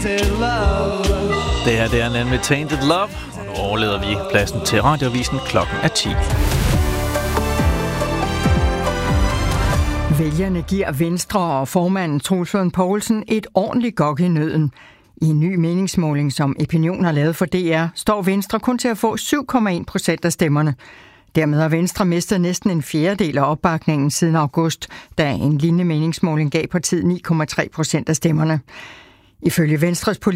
Det her, det er nemlig Tainted Love, og nu overleder vi pladsen til Radioavisen. Klokken er 10. Vælgerne giver Venstre og formanden Troels Lund Poulsen et ordentligt gok i nøden. I en ny meningsmåling, som Epinion har lavet for DR, står Venstre kun til at få 7,1% af stemmerne. Dermed har Venstre mistet næsten en fjerdedel af opbakningen siden august, da en lignende meningsmåling gav partiet 9,3% af stemmerne. Ifølge Venstres